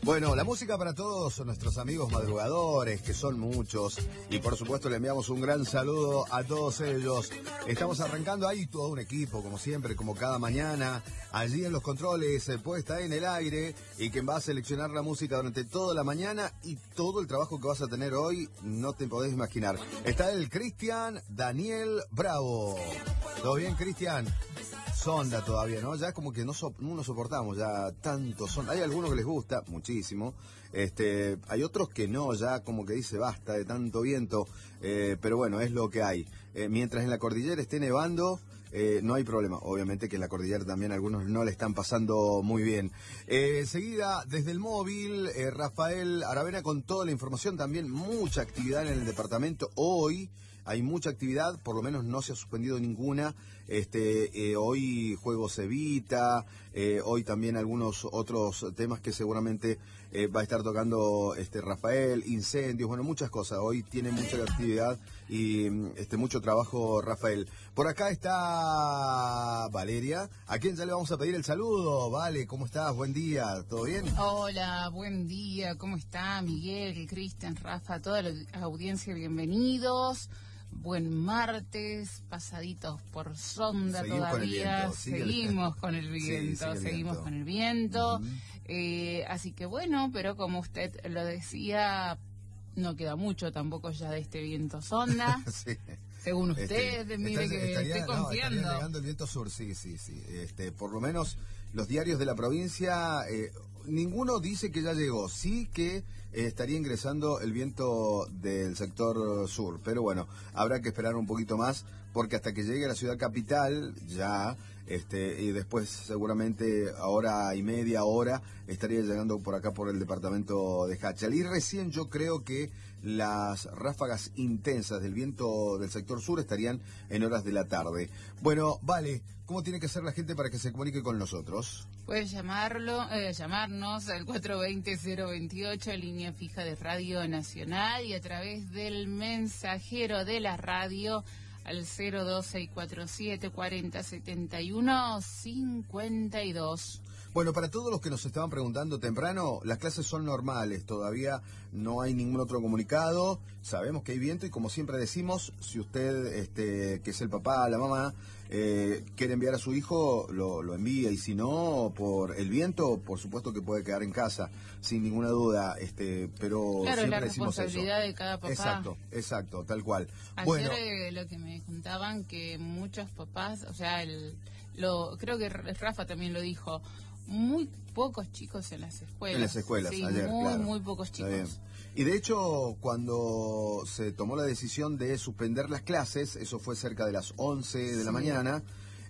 Bueno, la música para todos nuestros amigos madrugadores, que son muchos, y por supuesto le enviamos un gran saludo a todos ellos. Estamos arrancando ahí todo un equipo, como siempre, como cada mañana, allí en los controles, puesta en el aire, y quien va a seleccionar la música durante toda la mañana y todo el trabajo que vas a tener hoy, no te podés imaginar. Está el Cristian Daniel Bravo. ¿Todo bien, Cristian? Sonda todavía, ¿no? Ya como que no soportamos ya tanto son. Hay algunos que les gusta muchísimo, hay otros que no, ya como que dice basta de tanto viento, pero bueno, es lo que hay. Mientras en la cordillera esté nevando, no hay problema. Obviamente que en la cordillera también algunos no le están pasando muy bien. Seguida, desde el móvil, Rafael Aravena con toda la información, también mucha actividad en el departamento. Hoy hay mucha actividad, por lo menos no se ha suspendido ninguna. Hoy Juegos Evita, hoy también algunos otros temas que seguramente va a estar tocando Rafael, incendios, bueno, muchas cosas. Hoy tiene mucha actividad y mucho trabajo Rafael. Por acá está Valeria, a quien ya le vamos a pedir el saludo. Vale, ¿cómo estás? Buen día, ¿todo bien? Hola, buen día, ¿cómo está Miguel, Cristian, Rafa, toda la audiencia, bienvenidos? Buen martes, pasaditos por sonda seguimos todavía, seguimos con el viento. Así que bueno, pero como usted lo decía, no queda mucho tampoco ya de este viento sonda. Sí. Según usted, mire que estoy confiando. Estaría llegando el viento sur, sí. Por lo menos los diarios de la provincia, ninguno dice que ya llegó, sí que estaría ingresando el viento del sector sur, pero bueno, habrá que esperar un poquito más, porque hasta que llegue a la ciudad capital, ya, y después seguramente a hora y media hora, estaría llegando por acá por el departamento de Hachal. Y recién yo creo que las ráfagas intensas del viento del sector sur estarían en horas de la tarde. Bueno, vale, ¿cómo tiene que hacer la gente para que se comunique con nosotros? Puede llamarnos al 420-028, línea fija de Radio Nacional, y a través del mensajero de la radio al 02647 4071 52. Bueno, para todos los que nos estaban preguntando temprano, las clases son normales, todavía no hay ningún otro comunicado, sabemos que hay viento y como siempre decimos, si usted, que es el papá, la mamá, quiere enviar a su hijo, lo envía, y si no, por el viento, por supuesto que puede quedar en casa, sin ninguna duda, pero claro, siempre decimos eso. La responsabilidad de cada papá. Exacto, tal cual. Ayer bueno, lo que me contaban, que muchos papás, o sea, creo que Rafa también lo dijo, muy pocos chicos en las escuelas. En las escuelas, sí, ayer, claro. Muy pocos chicos. Y de hecho, cuando se tomó la decisión de suspender las clases, eso fue cerca de las 11 de la mañana,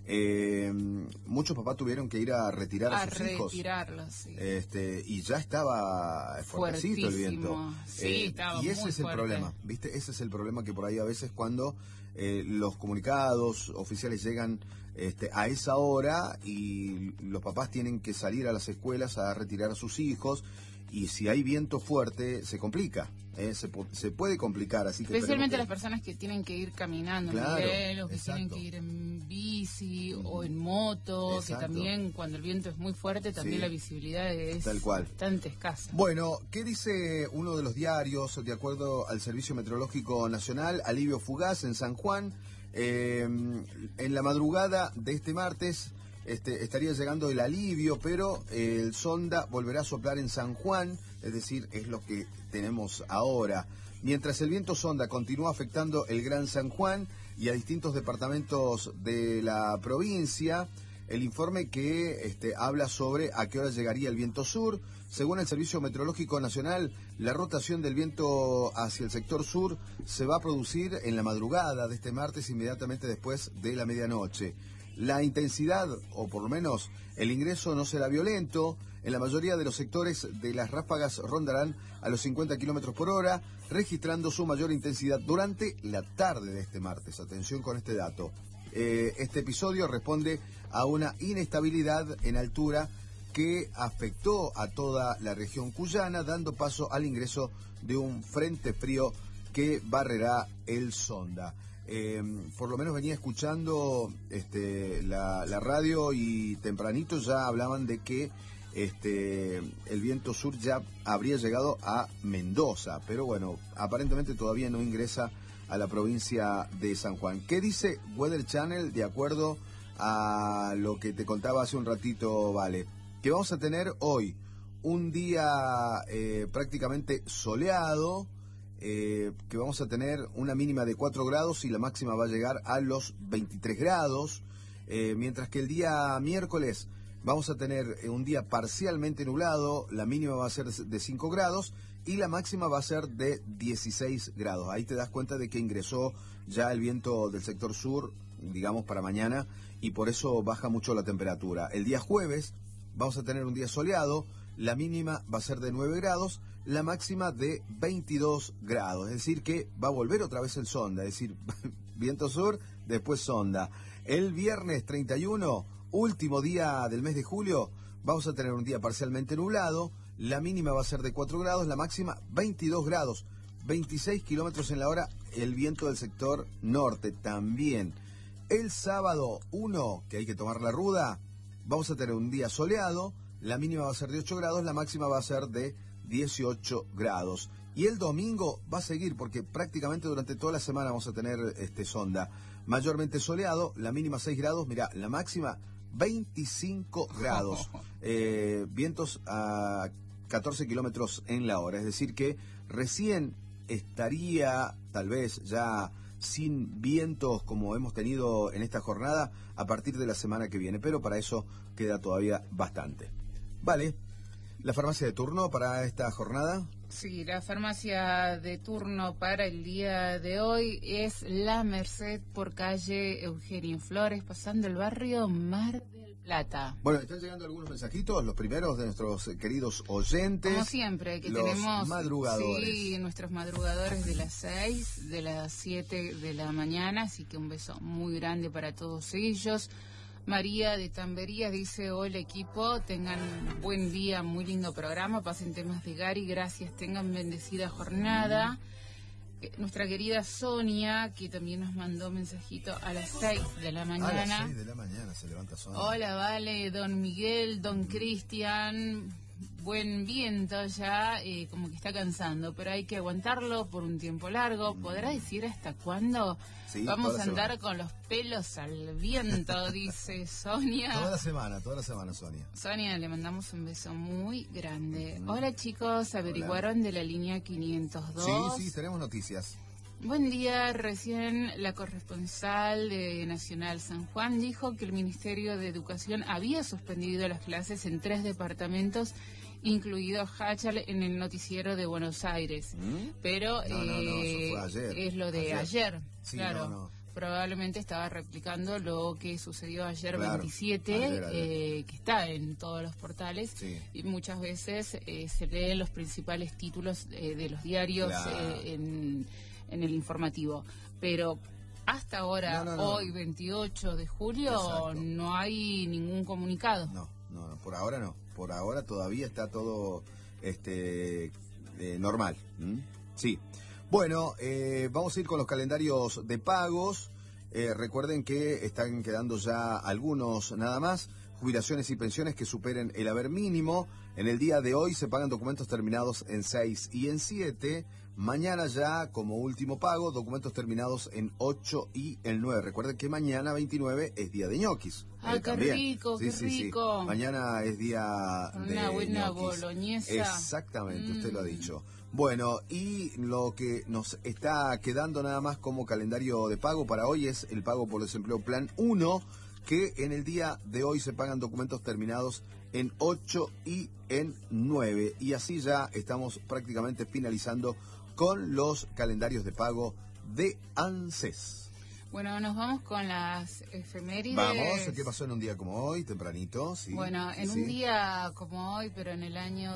muchos papás tuvieron que ir a retirar a sus hijos. Sí. Y ya estaba fuertecito el viento. Sí, estaba y ese muy es el fuerte. problema, ¿viste? Ese es el problema, que por ahí a veces cuando los comunicados oficiales llegan a esa hora y los papás tienen que salir a las escuelas a retirar a sus hijos, y si hay viento fuerte se complica, se puede complicar, así que especialmente las personas que tienen que ir caminando, claro, los que tienen que ir en bici o en moto, exacto. Que también cuando el viento es muy fuerte también la visibilidad es tal cual. Bastante escasa. Bueno, ¿qué dice uno de los diarios? De acuerdo al Servicio Meteorológico Nacional, alivio fugaz en San Juan. En la madrugada de este martes estaría llegando el alivio, pero el sonda volverá a soplar en San Juan, es decir, es lo que tenemos ahora. Mientras el viento sonda continúa afectando el Gran San Juan y a distintos departamentos de la provincia, el informe que habla sobre a qué hora llegaría el viento sur. Según el Servicio Meteorológico Nacional, la rotación del viento hacia el sector sur se va a producir en la madrugada de este martes, inmediatamente después de la medianoche. La intensidad, o por lo menos el ingreso, no será violento. En la mayoría de los sectores de las ráfagas rondarán a los 50 kilómetros por hora, registrando su mayor intensidad durante la tarde de este martes. Atención con este dato. Este episodio responde a una inestabilidad en altura que afectó a toda la región cuyana, dando paso al ingreso de un frente frío que barrerá el sonda. Por lo menos venía escuchando la radio y tempranito ya hablaban de que el viento sur ya habría llegado a Mendoza, pero bueno, aparentemente todavía no ingresa a la provincia de San Juan. ¿Qué dice Weather Channel de acuerdo a lo que te contaba hace un ratito, Vale? Que vamos a tener hoy un día prácticamente soleado, que vamos a tener una mínima de 4 grados y la máxima va a llegar a los 23 grados, mientras que el día miércoles vamos a tener un día parcialmente nublado, la mínima va a ser de 5 grados y la máxima va a ser de 16 grados. Ahí te das cuenta de que ingresó ya el viento del sector sur, digamos, para mañana, y por eso baja mucho la temperatura. El día jueves vamos a tener un día soleado, la mínima va a ser de 9 grados, la máxima de 22 grados. Es decir que va a volver otra vez el sonda, es decir, viento sur, después sonda. El viernes 31, último día del mes de julio, vamos a tener un día parcialmente nublado, la mínima va a ser de 4 grados, la máxima 22 grados, 26 kilómetros en la hora, el viento del sector norte también. El sábado 1, que hay que tomar la ruda, vamos a tener un día soleado, la mínima va a ser de 8 grados, la máxima va a ser de 18 grados. Y el domingo va a seguir, porque prácticamente durante toda la semana vamos a tener sonda. Mayormente soleado, la mínima 6 grados, mirá, la máxima 25 grados. Vientos a 14 kilómetros en la hora. Es decir que recién estaría, tal vez ya sin vientos como hemos tenido en esta jornada, a partir de la semana que viene. Pero para eso queda todavía bastante. Vale, ¿la farmacia de turno para esta jornada? Sí, la farmacia de turno para el día de hoy es La Merced por calle Eugenio Flores, pasando el barrio Mar del Plata. Bueno, están llegando algunos mensajitos, los primeros de nuestros queridos oyentes. Como siempre, que los tenemos madrugadores. Sí, nuestros madrugadores de las 6, de las 7 de la mañana, así que un beso muy grande para todos ellos. María de Tamberías dice: hola equipo, tengan buen día, muy lindo programa, pasen temas de Gary, gracias, tengan bendecida jornada. Nuestra querida Sonia, que también nos mandó mensajito a las 6 de la mañana. A las 6 de la mañana se levanta Sonia. Hola, Vale, don Miguel, don Cristian, buen viento ya, como que está cansando, pero hay que aguantarlo por un tiempo largo. ¿Podrá decir hasta cuándo? Sí, vamos a andar con los pelos al viento, dice Sonia. Toda la semana, Sonia. Sonia, le mandamos un beso muy grande. Hola chicos, ¿averiguaron de la línea 502? Sí, tenemos noticias. Buen día, recién la corresponsal de Nacional San Juan dijo que el Ministerio de Educación había suspendido las clases en 3 departamentos, incluido Hachal, en el noticiero de Buenos Aires. Pero No, eso fue ayer. Es lo de ayer, sí, claro. No. Probablemente estaba replicando lo que sucedió ayer, claro, 27, ayer. Que está en todos los portales, sí. Y muchas veces se leen los principales títulos de los diarios, claro. En el informativo. Pero hasta ahora, hoy 28 de julio, exacto, no hay ningún comunicado. No, por ahora no. Por ahora todavía está todo normal. Sí. Bueno, vamos a ir con los calendarios de pagos. Recuerden que están quedando ya algunos nada más. Jubilaciones y pensiones que superen el haber mínimo. En el día de hoy se pagan documentos terminados en 6 y en 7. Mañana ya, como último pago, documentos terminados en 8 y el 9. Recuerden que mañana, 29, es día de ñoquis. ¡Ay, qué rico, sí, qué sí, rico! Sí. Mañana es día de una buena ñoquis. boloñesa. Exactamente, usted lo ha dicho. Bueno, y lo que nos está quedando nada más como calendario de pago para hoy es el pago por desempleo Plan 1, que en el día de hoy se pagan documentos terminados en 8 y en 9. Y así ya estamos prácticamente finalizando con los calendarios de pago de ANSES. Bueno, nos vamos con las efemérides. Vamos, ¿qué pasó en un día como hoy, tempranito? Sí, bueno, en un día como hoy, pero en el año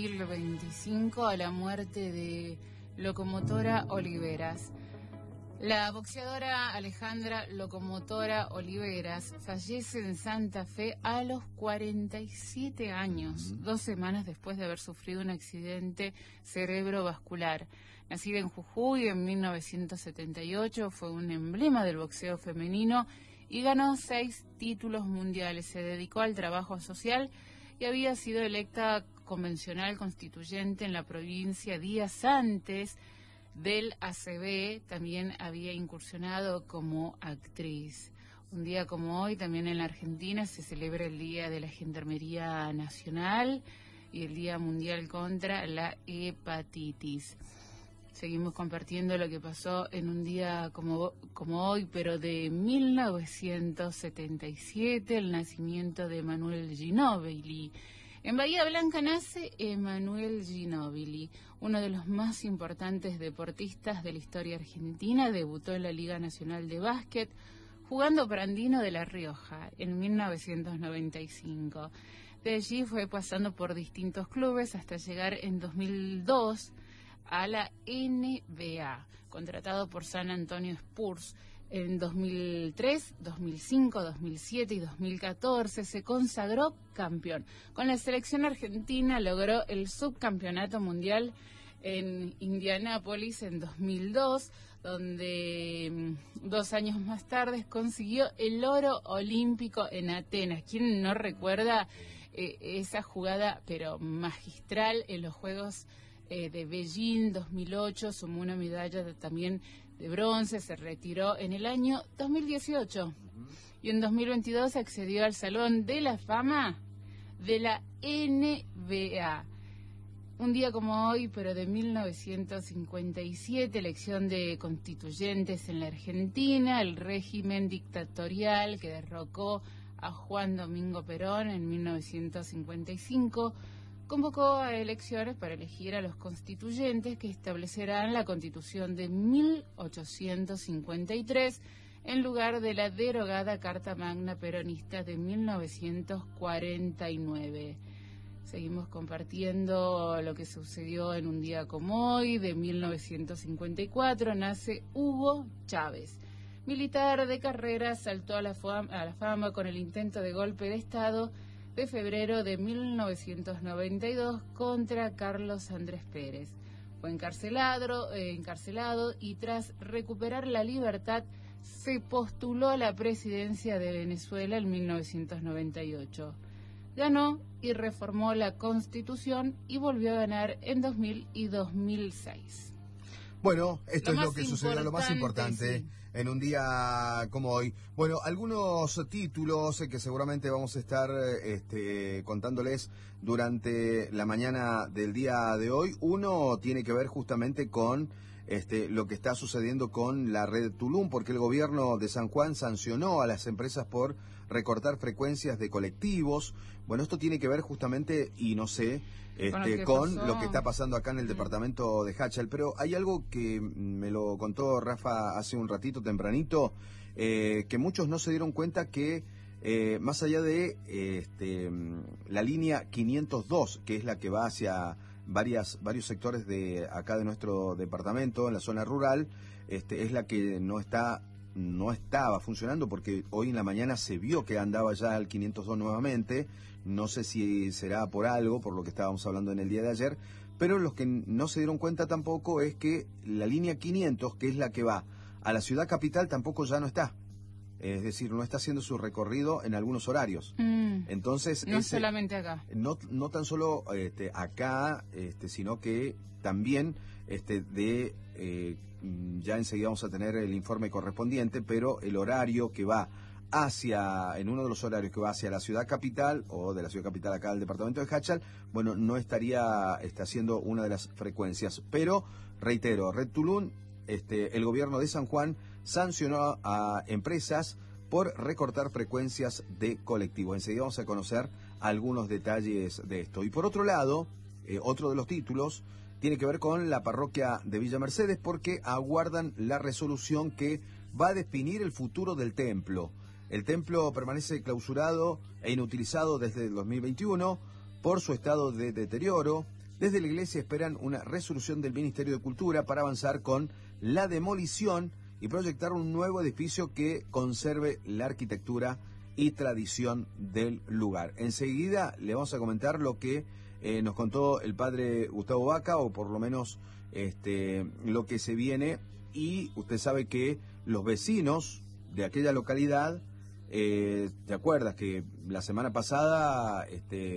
2025, a la muerte de Locomotora Oliveras. La boxeadora Alejandra Locomotora Oliveras fallece en Santa Fe a los 47 años, 2 semanas después de haber sufrido un accidente cerebrovascular. Nacida en Jujuy en 1978, fue un emblema del boxeo femenino y ganó 6 títulos mundiales. Se dedicó al trabajo social y había sido electa convencional constituyente en la provincia días antes del ACB. También había incursionado como actriz. Un día como hoy, también en la Argentina, se celebra el Día de la Gendarmería Nacional y el Día Mundial contra la Hepatitis. Seguimos compartiendo lo que pasó en un día como hoy, pero de 1977, el nacimiento de Emanuele Ginóbili. En Bahía Blanca nace Emanuele Ginóbili, uno de los más importantes deportistas de la historia argentina. Debutó en la Liga Nacional de Básquet, jugando para Andino de La Rioja en 1995. De allí fue pasando por distintos clubes hasta llegar en 2002 a la NBA, contratado por San Antonio Spurs. En 2003, 2005, 2007 y 2014 se consagró campeón. Con la selección argentina logró el subcampeonato mundial en Indianápolis en 2002, donde 2 años más tarde consiguió el oro olímpico en Atenas. ¿Quién no recuerda esa jugada, pero magistral, en los Juegos de Beijing 2008? Sumó una medalla también de bronce, se retiró en el año 2018 y en 2022 accedió al Salón de la Fama de la NBA. Un día como hoy, pero de 1957, elección de constituyentes en la Argentina, el régimen dictatorial que derrocó a Juan Domingo Perón en 1955, convocó a elecciones para elegir a los constituyentes que establecerán la Constitución de 1853 en lugar de la derogada Carta Magna Peronista de 1949. Seguimos compartiendo lo que sucedió en un día como hoy, de 1954, nace Hugo Chávez. Militar de carrera, saltó a la fama con el intento de golpe de Estado de febrero de 1992 contra Carlos Andrés Pérez. Fue encarcelado y tras recuperar la libertad se postuló a la presidencia de Venezuela en 1998. Ganó y reformó la Constitución y volvió a ganar en 2000 y 2006. Bueno, esto es lo que sucedió, lo más importante, sí, en un día como hoy. Bueno, algunos títulos que seguramente vamos a estar contándoles durante la mañana del día de hoy. Uno tiene que ver justamente con lo que está sucediendo con la red Tulum, porque el gobierno de San Juan sancionó a las empresas por recortar frecuencias de colectivos. Bueno, esto tiene que ver justamente, y no sé, con lo que está pasando acá en el departamento de Hachal. Pero hay algo que me lo contó Rafa hace un ratito, tempranito, que muchos no se dieron cuenta que más allá de la línea 502, que es la que va hacia varios sectores de acá de nuestro departamento, en la zona rural, es la que no estaba funcionando, porque hoy en la mañana se vio que andaba ya el 502 nuevamente. No sé si será por algo, por lo que estábamos hablando en el día de ayer, pero los que no se dieron cuenta tampoco es que la línea 500, que es la que va a la ciudad capital, tampoco ya no está. Es decir, no está haciendo su recorrido en algunos horarios. Entonces, no solamente acá. No tan solo acá, sino que también ya enseguida vamos a tener el informe correspondiente, pero el horario que va en uno de los horarios que va hacia la ciudad capital, o de la ciudad capital acá al departamento de Hachal, bueno, no está haciendo una de las frecuencias. Pero, reitero, Red Tulum, el gobierno de San Juan sancionó a empresas por recortar frecuencias de colectivos. Enseguida vamos a conocer algunos detalles de esto. Y por otro lado, otro de los títulos tiene que ver con la parroquia de Villa Mercedes, porque aguardan la resolución que va a definir el futuro del templo. El templo permanece clausurado e inutilizado desde el 2021 por su estado de deterioro. Desde la iglesia esperan una resolución del Ministerio de Cultura para avanzar con la demolición y proyectar un nuevo edificio que conserve la arquitectura y tradición del lugar. Enseguida le vamos a comentar lo que nos contó el padre Gustavo Vaca, o por lo menos lo que se viene. Y usted sabe que los vecinos de aquella localidad ¿te acuerdas que la semana pasada,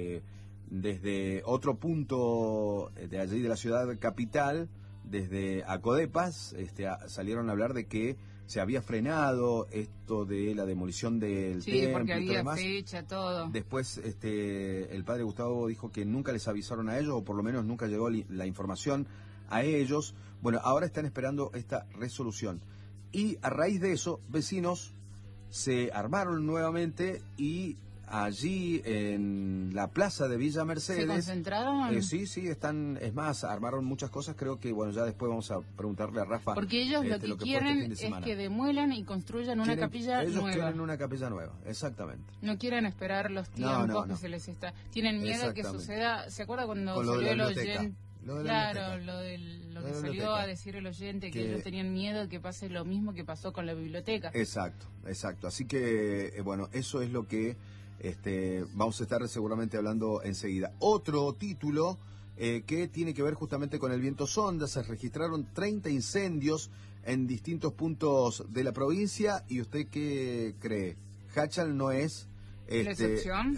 desde otro punto de allí de la ciudad capital, desde Acodepas, salieron a hablar de que se había frenado esto de la demolición del templo porque y todo había demás. fecha, todo. Después el padre Gustavo dijo que nunca les avisaron a ellos, o por lo menos nunca llegó la información a ellos. Bueno, ahora están esperando esta resolución. Y a raíz de eso, vecinos se armaron nuevamente y allí en la plaza de Villa Mercedes... ¿Se concentraron? Sí, están, es más, armaron muchas cosas, creo que, bueno, ya después vamos a preguntarle a Rafa. Porque ellos lo que quieren es que demuelan y construyan una capilla nueva. Ellos quieren una capilla nueva, exactamente. No quieren esperar los tiempos que se les está... Tienen miedo que suceda... ¿Se acuerda cuando salió el oyente? Claro, lo que salió a decir el oyente, que ellos tenían miedo de que pase lo mismo que pasó con la biblioteca. Exacto. Así que, bueno, eso es lo que vamos a estar seguramente hablando enseguida. Otro título que tiene que ver justamente con el viento sonda. Se registraron 30 incendios en distintos puntos de la provincia. ¿Y usted qué cree? Hachal no es... ¿La excepción?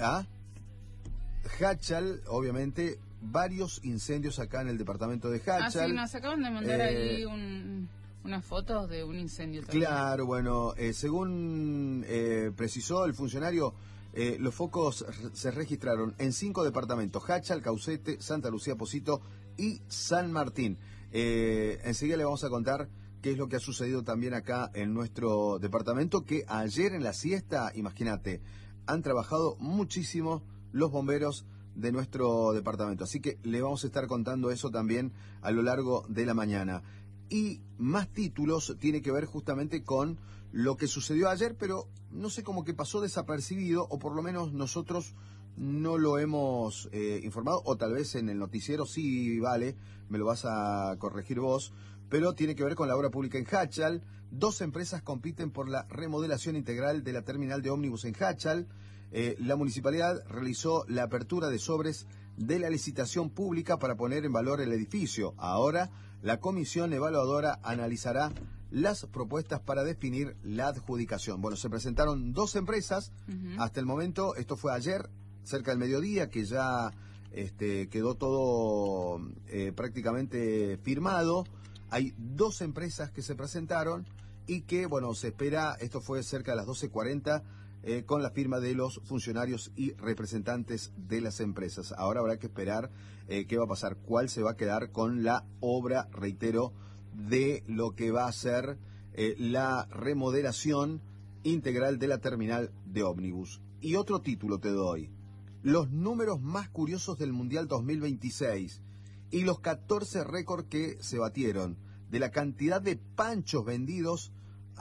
Hachal, obviamente... Varios incendios acá en el departamento de Hachal. Sí, nos acaban de mandar ahí unas fotos de un incendio también. Claro, bueno, según precisó el funcionario, los focos se registraron en 5 departamentos: Hachal, Caucete, Santa Lucía, Pocito y San Martín. Enseguida le vamos a contar qué es lo que ha sucedido también acá en nuestro departamento, que ayer en la siesta, imagínate, han trabajado muchísimo los bomberos de nuestro departamento. Así que le vamos a estar contando eso también a lo largo de la mañana. Y más títulos tiene que ver justamente con lo que sucedió ayer, pero no sé, cómo que pasó desapercibido, o por lo menos nosotros no lo hemos informado, o tal vez en el noticiero sí, vale, me lo vas a corregir vos, pero tiene que ver con la obra pública en Hachal. 2 empresas compiten por la remodelación integral de la terminal de ómnibus en Hachal. La municipalidad realizó la apertura de sobres de la licitación pública para poner en valor el edificio. Ahora, la comisión evaluadora analizará las propuestas para definir la adjudicación. Bueno, se presentaron 2 empresas. Hasta el momento, esto fue ayer, cerca del mediodía, que ya quedó todo prácticamente firmado. Hay 2 empresas que se presentaron y que, bueno, se espera, esto fue cerca de las 12:40, con la firma de los funcionarios y representantes de las empresas. Ahora habrá que esperar qué va a pasar, cuál se va a quedar con la obra, reitero, de lo que va a ser la remodelación integral de la terminal de ómnibus. Y otro título te doy: los números más curiosos del Mundial 2026 y los 14 récords que se batieron de la cantidad de panchos vendidos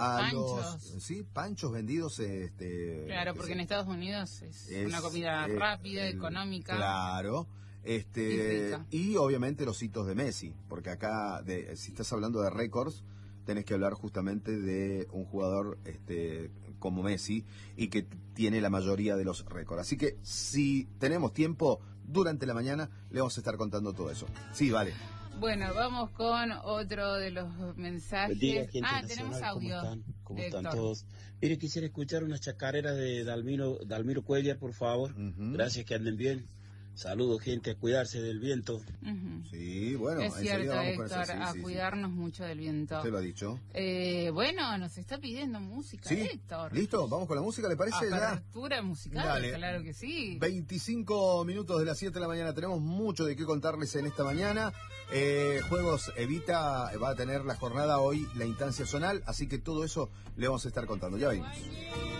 panchos vendidos. Claro, porque en Estados Unidos es una comida rápida, económica. Claro. Y obviamente los hitos de Messi, porque acá, si estás hablando de récords, tenés que hablar justamente de un jugador como Messi, y que tiene la mayoría de los récords. Así que si tenemos tiempo, durante la mañana le vamos a estar contando todo eso. Sí, vale. Bueno, vamos con otro de los mensajes. Tenemos audio. ¿Cómo están todos? Mire, quisiera escuchar unas chacareras de Dalmiro Cuellar, por favor. Gracias, que anden bien. Saludos, gente, a cuidarse del viento. Sí, bueno, es cierto, Héctor, a cuidarnos mucho del viento. Te lo ha dicho. Bueno, nos está pidiendo música, Héctor. ¿Listo? ¿Vamos con la música, le parece? Apertura musical, dale. Claro que sí. 25 minutos de las 7 de la mañana. Tenemos mucho de qué contarles en esta mañana. Juegos Evita va a tener la jornada hoy, la instancia zonal, así que todo eso le vamos a estar contando. Ya venimos.